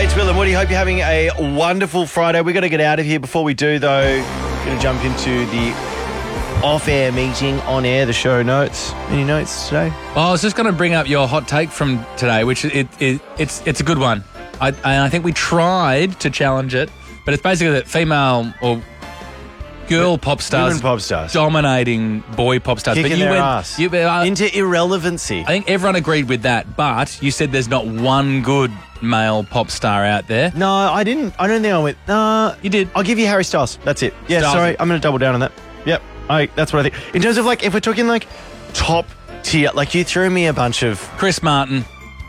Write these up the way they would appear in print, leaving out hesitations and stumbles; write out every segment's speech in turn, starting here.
Hey, it's Will and Woody. Hope you're having a wonderful Friday. We've got to get out of here. Before we do, though, we're going to jump into the off-air meeting, on-air, the show notes. Any notes today? Well, I was just going to bring up your hot take from today, which it's a good one. I think we tried to challenge it, but it's basically that female or girl pop stars, women pop stars, dominating boy pop stars. Kicking but you their went ass into irrelevancy. I think everyone agreed with that, but you said there's not one good male pop star out there. No, I didn't. I don't think I went. No, you did. I'll give you Harry Styles. That's it. Yeah, Styles. sorry. I'm going to double down on that. Yep. That's what I think. In terms of like, if we're talking like top tier, like you threw me a bunch of Chris Martin.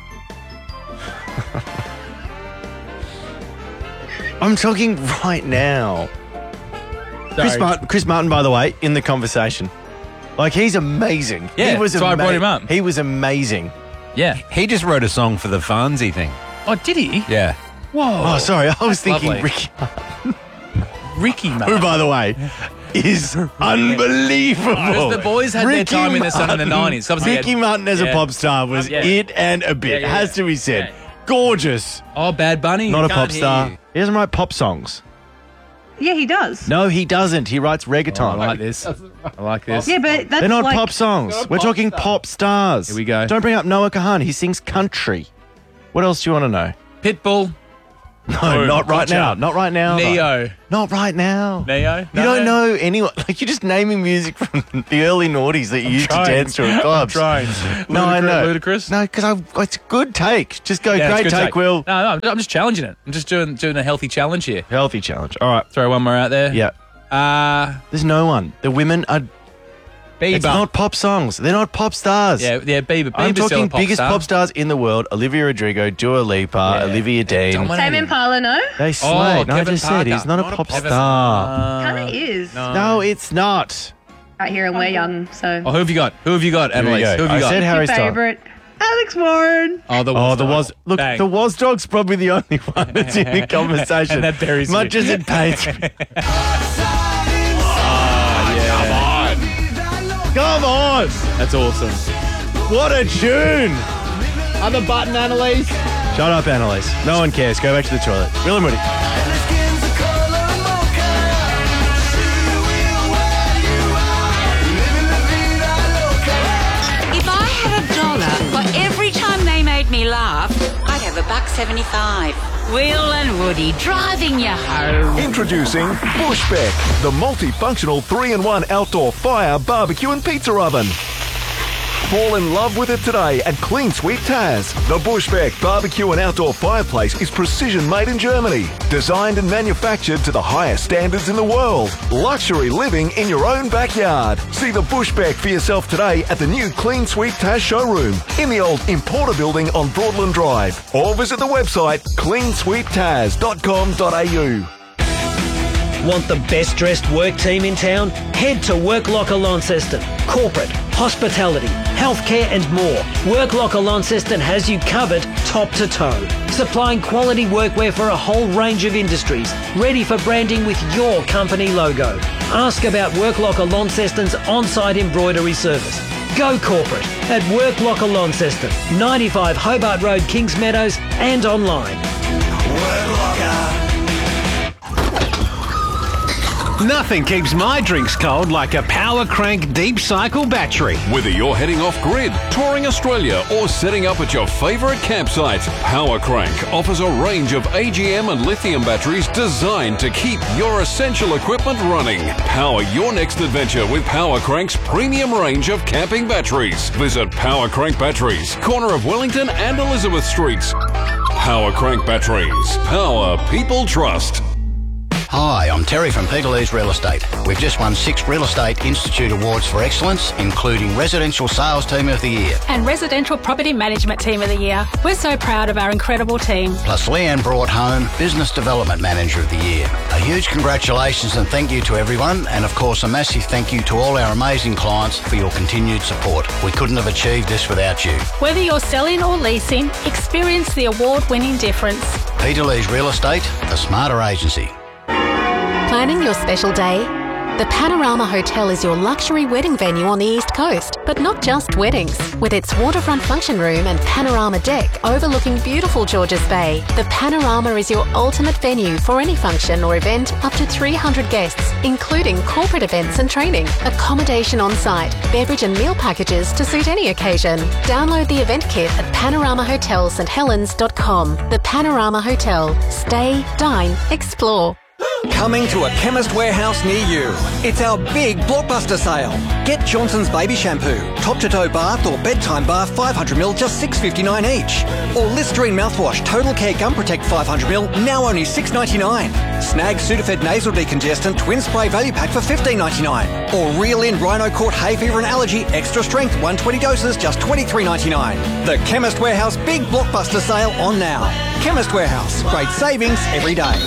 I'm talking right now. Chris Martin, by the way, in the conversation. Like, he's amazing. Yeah, he was that's why I brought him up. He was amazing. Yeah. He just wrote a song for the Farnsey thing. Oh, did he? Yeah. Whoa. Oh, sorry. I was thinking lovely. Ricky Martin. Who, by the way, is unbelievable. Because the boys had their time in the sun in the 90s. Obviously Ricky Martin as a pop star was it and a bit. Has to be said. Yeah. Gorgeous. Oh, Bad Bunny. Not a Can't pop hear star. you. He doesn't write pop songs. Yeah, he does. No, he doesn't. He writes reggaeton. I like this. I like this. Yeah, but that's They're not like, pop songs. We're talking pop stars. Here we go. Don't bring up Noah Kahan. He sings country. What else do you want to know? Pitbull. No, not right now. Not right now. Neo. Not right now. Neo? You don't know anyone. Like, you're just naming music from the early noughties that you used to dance to at clubs. Trying. No, I know. Ludacris? No, because it's a good take. Just go, Yeah, it's great a good take, Will. No, I'm just challenging it. I'm just doing a healthy challenge here. Healthy challenge. All right. Throw one more out there. Yeah. There's no one. The women are... Bieber. It's not pop songs. They're not pop stars. Yeah, Bieber. I'm Bieber's still talking a pop biggest star. pop stars in the world. Olivia Rodrigo, Dua Lipa, Olivia Dean. Tame Impala, no? They slay. No, I Kevin just said Parker. he's not a pop star. Kind of is. No, it's not. Right here, and we're young, so. Oh, who have you got? Annalise? Who have you I got? said Harry Your Styles. favourite, Alex Warren. Oh, the Was. Look, Bang. the Was Dog's probably the only one that's in the conversation. And that buries much you. as it pains. Come on! That's awesome. What a tune! Other button, Annalise. Shut up, Annalise. No one cares. Go back to the toilet. Will and Woody. If I had $1 for every time they made me laugh, I'd have $1.75. Will and Woody driving you home. Introducing Bushbeck, the multifunctional 3-in-1 outdoor fire, barbecue and pizza oven. Fall in love with it today at Clean Sweep Taz. The Bushbeck barbecue and outdoor fireplace is precision made in Germany. Designed and manufactured to the highest standards in the world. Luxury living in your own backyard. See the Bushbeck for yourself today at the new Clean Sweep Taz showroom in the old Importer building on Broadland Drive. Or visit the website cleansweeptaz.com.au. Want the best dressed work team in town? Head to Work Locker Launceston. Corporate, hospitality, healthcare and more. Work Locker Launceston has you covered top to toe. Supplying quality workwear for a whole range of industries. Ready for branding with your company logo. Ask about Work Locker Launceston's on-site embroidery service. Go corporate at Work Locker Launceston, 95 Hobart Road, Kings Meadows and online. Nothing keeps my drinks cold like a Power Crank Deep Cycle battery. Whether you're heading off grid, touring Australia, or setting up at your favourite campsite, Power Crank offers a range of AGM and lithium batteries designed to keep your essential equipment running. Power your next adventure with Power Crank's premium range of camping batteries. Visit Power Crank Batteries, corner of Wellington and Elizabeth Streets. Power Crank Batteries. Power people trust. Hi, I'm Terry from Peter Lee's Real Estate. We've just won 6 Real Estate Institute Awards for Excellence, including Residential Sales Team of the Year. And Residential Property Management Team of the Year. We're so proud of our incredible team. Plus Leanne brought home Business Development Manager of the Year. A huge congratulations and thank you to everyone, and of course a massive thank you to all our amazing clients for your continued support. We couldn't have achieved this without you. Whether you're selling or leasing, experience the award-winning difference. Peter Lee's Real Estate, the smarter agency. Planning your special day? The Panorama Hotel is your luxury wedding venue on the East Coast, but not just weddings. With its waterfront function room and panorama deck overlooking beautiful Georges Bay, the Panorama is your ultimate venue for any function or event up to 300 guests, including corporate events and training. Accommodation on site, beverage and meal packages to suit any occasion. Download the event kit at panoramahotelssthelens.com. The Panorama Hotel. Stay, dine, explore. Coming to a Chemist Warehouse near you. It's our big blockbuster sale. Get Johnson's Baby Shampoo, top-to-toe bath or bedtime bath 500ml, just $6.59 each. Or Listerine mouthwash, Total Care Gum Protect 500ml, now only $6.99. Snag Sudafed Nasal Decongestant Twin Spray Value Pack for $15.99. Or Reel In Rhino Court Hay Fever and Allergy Extra Strength 120 doses, just $23.99. The Chemist Warehouse Big Blockbuster Sale on now. Chemist Warehouse, great savings every day.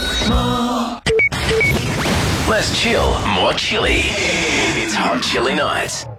Less chill, more chilly. It's Hot Chili Night.